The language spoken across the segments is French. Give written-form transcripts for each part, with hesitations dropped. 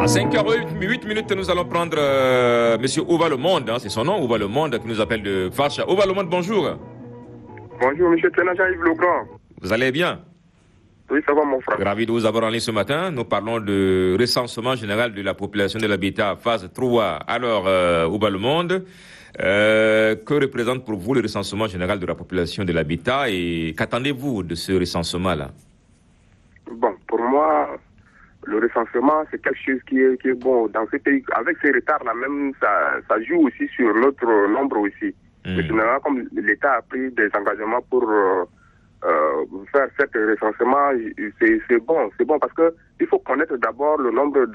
À 5h08 minutes, nous allons prendre Monsieur Ouva Le Monde, c'est son nom, Ouva Le Monde, qui nous appelle de Facha. Ouva Le Monde, bonjour. Bonjour, monsieur Jean-Yves Legrand. Vous allez bien? Oui, ça va, mon frère. Ravi de vous avoir en ligne ce matin. Nous parlons de recensement général de la population de l'habitat, phase 3. Alors, Ouva Le Monde, que représente pour vous le recensement général de la population de l'habitat et qu'attendez-vous de ce recensement-là? Bon, pour moi, le recensement, c'est quelque chose qui est bon. Dans ce pays, avec ces retards-là, même, ça joue aussi sur notre nombre aussi. Mais généralement, comme l'État a pris des engagements pour faire cet recensement, c'est bon parce que il faut connaître d'abord le nombre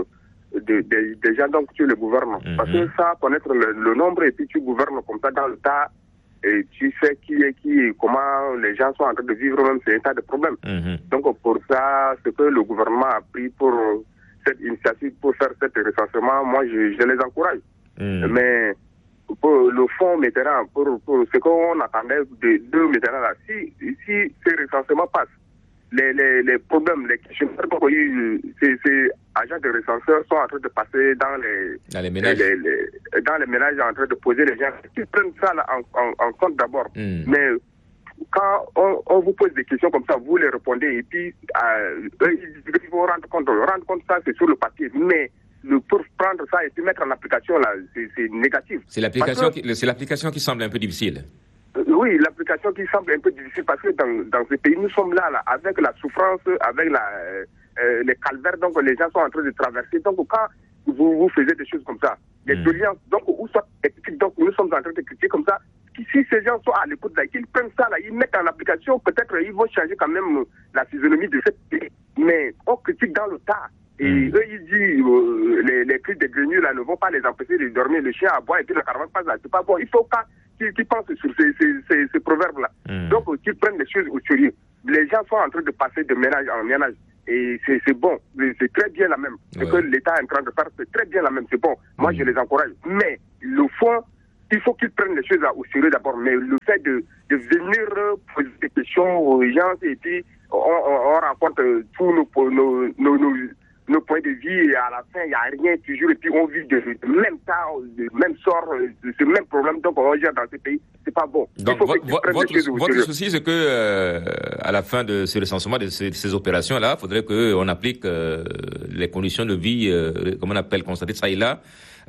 des gens dont tu le gouvernes. Parce que ça, connaître le nombre et puis tu gouvernes comme ça dans le tas, et tu sais qui est qui et comment les gens sont en train de vivre, même c'est un tas de problèmes. Donc pour ça, ce que le gouvernement a pris pour cette initiative, pour faire cet recensement, moi je les encourage. Mais pour le fonds Mitterrand, pour ce qu'on attendait de Mitterrand là, si ce recensement passe, les problèmes, les questions, ces agents de recenseurs sont en train de passer dans les ménages, dans les ménages, en train de poser les gens. Ils prennent ça là en compte d'abord. Mais quand on vous pose des questions comme ça, vous les répondez et puis eux, ils vont rendre compte ça, c'est sur le papier. Mais pour prendre ça et puis mettre en application là, c'est négatif. C'est l'application qui semble un peu difficile. Oui, l'application qui semble un peu difficile parce que dans ce pays, nous sommes là avec la souffrance, avec les calvaires, donc les gens sont en train de traverser. Donc quand vous faisiez des choses comme ça, des doléances, donc où sont donc nous sommes en train de critiquer comme ça. Si ces gens sont à l'écoute là, qu'ils prennent ça là, ils mettent en application, peut-être ils vont changer quand même la physionomie de ce pays. Mais on critique dans le tas. Et eux, ils disent, les cris des grenouilles là ne vont pas les empêcher de dormir, le chien à boire et puis le caravane passe là. C'est pas bon. Il faut pas qu'ils pensent sur ces proverbes-là. Donc, qu'ils prennent les choses au sérieux. Les gens sont en train de passer de ménage en ménage. Et c'est bon. C'est très bien la même. Ce que l'État est en train de faire, c'est très bien la même. C'est bon. Moi, je les encourage. Mais, le fond, il faut qu'ils prennent les choses au sérieux d'abord. Mais le fait de venir poser des questions aux gens et puis on rencontre tous nos points de vie et à la fin, il n'y a rien toujours et puis on vit de même temps, de même sort, de ce même problème. Donc on gère dans ce pays, c'est pas bon. Donc votre souci, c'est que à la fin de ce recensement, de ces opérations-là, il faudrait qu'on applique les conditions de vie, comme on appelle, constatées ça et là,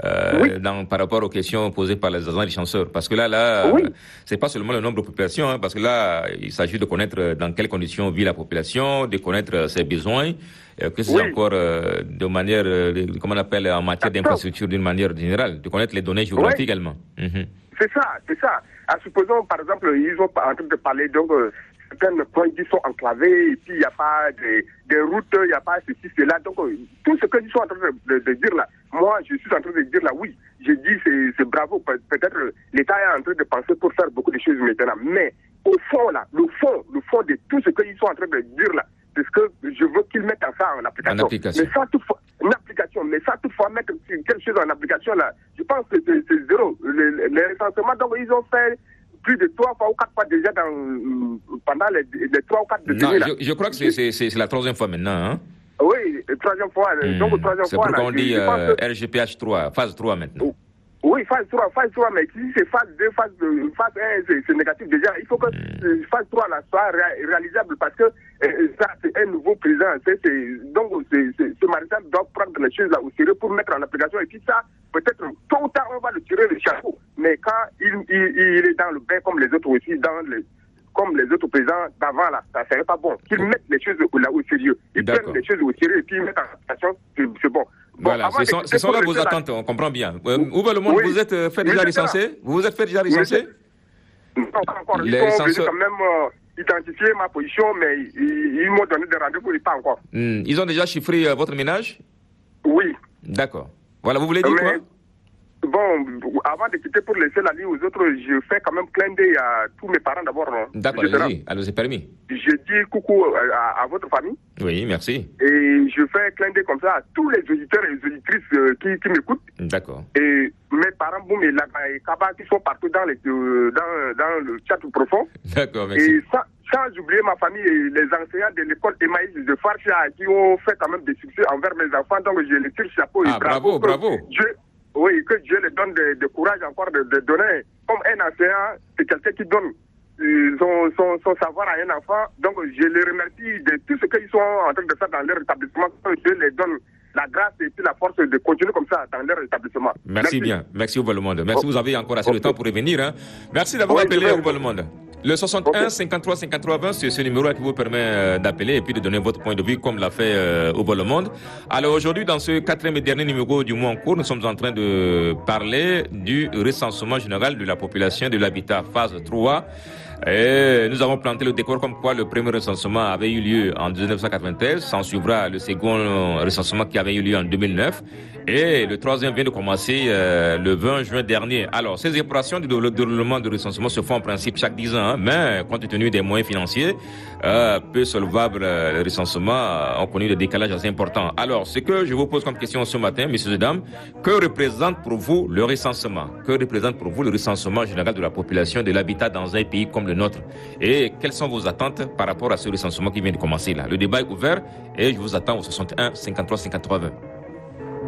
par rapport aux questions posées par les agents des chanceurs. Parce que là, c'est pas seulement le nombre de population, parce que là, il s'agit de connaître dans quelles conditions vit la population, de connaître ses besoins, que c'est encore de manière, comment on appelle, en matière d'infrastructure d'une manière générale, de connaître les données géographiques également. C'est ça. Supposons, par exemple, ils sont en train de parler, donc, certains points qui sont enclavés, et puis il n'y a pas de routes, il n'y a pas ceci, cela. Donc, tout ce que ils sont en train de dire là, moi, je suis en train de dire là, oui, je dis c'est bravo. Peut-être l'État est en train de penser pour faire beaucoup de choses maintenant. Mais au fond, là, le fond de tout ce qu'ils sont en train de dire là, c'est ce que je veux qu'ils mettent ça en application. Mais ça, toutefois, mettre quelque chose en application là, je pense que c'est zéro. Les recensements, donc, ils ont fait plus de 3 fois ou 4 fois déjà pendant les 3 ou 4 décennies. Non, je crois que c'est la 3e fois maintenant, hein? Oui, 3e fois. Donc, 3e fois. C'est pourquoi on dit RGPH 3, phase 3 maintenant. Oui, phase 3, mais si c'est phase 2, phase 1, c'est négatif déjà. Il faut que phase 3 là, soit réalisable parce que ça, c'est un nouveau président. Donc, ce maréchal doit prendre les choses là au sérieux pour mettre en application. Et puis ça, peut-être, tôt ou tard, on va le tirer le chapeau. Mais quand il est dans le bain comme les autres aussi, comme les autres présidents d'avant là, ça serait pas bon. Qu'ils mettent les choses là au sérieux. Ils prennent les choses au sérieux et puis ils mettent en application, c'est bon. Voilà, ce sont là vos attentes, on comprend bien. Ouva Le Monde, vous êtes fait déjà licencier? Vous vous êtes fait déjà licencier? Non, pas encore. Ils ont quand même identifié ma position, mais ils m'ont donné des rendez-vous et pas encore. Ils ont déjà chiffré votre ménage? Oui. D'accord. Voilà, vous voulez dire quoi? Bon, avant de quitter pour laisser la vie aux autres, je fais quand même clin d'œil à tous mes parents d'abord. D'accord, allez-y, c'est permis. Je dis coucou à votre famille. Oui, merci. Et je fais clin d'œil comme ça à tous les auditeurs et les auditrices qui m'écoutent. D'accord. Et mes parents, Boum et Laga et Kaba, qui sont partout dans le chat profond. D'accord, merci. Et ça, Sans oublier ma famille et les enseignants de l'école Emmaïs de Farcha qui ont fait quand même des succès envers mes enfants. Donc je les tire chapeau et bravo. Que Dieu les donne de courage encore de donner. Comme un enseignant, c'est quelqu'un qui donne son savoir à un enfant. Donc je les remercie de tout ce qu'ils sont en train de faire dans leur établissement. Je les donne la grâce et puis la force de continuer comme ça dans leur établissement. Merci bien. Merci au Monde. Merci, vous avez encore assez de temps pour revenir. Hein. Merci d'avoir appelé au Monde. Le 61 53 53 20, c'est ce numéro qui vous permet d'appeler et puis de donner votre point de vue comme l'a fait au Monde. Alors aujourd'hui, dans ce 4e et dernier numéro du mois en cours, nous sommes en train de parler du recensement général de la population de l'habitat phase 3. Et nous avons planté le décor comme quoi le premier recensement avait eu lieu en 1993, s'en suivra le second recensement qui avait eu lieu en 2009 et le troisième vient de commencer le 20 juin dernier. Alors ces opérations de déroulement de recensement se font en principe chaque 10 ans, mais compte tenu des moyens financiers, peu solvables, le recensement ont connu des décalages assez importants. Alors ce que je vous pose comme question ce matin, messieurs et dames, que représente pour vous le recensement? Que représente pour vous le recensement général de la population de l'habitat dans un pays comme le nôtre? Et quelles sont vos attentes par rapport à ce recensement qui vient de commencer là? Le débat est ouvert et je vous attends au 61 53 53 20.